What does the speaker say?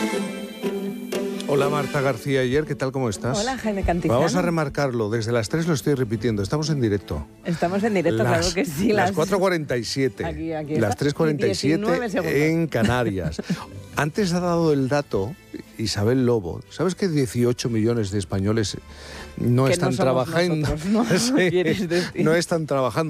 Hola Marta García Ayer, ¿qué tal? ¿Cómo estás? Hola Jaime Cantizano. Vamos a remarcarlo, desde las 3 lo estoy repitiendo, estamos en directo. Estamos en directo, claro que sí. Las 4:47, aquí las 3:47 en Canarias. Antes ha dado el dato Isabel Lobo. ¿Sabes que 18 millones de españoles no están trabajando? Nosotros, ¿no? Sí, ¿Quieres decir? No están trabajando.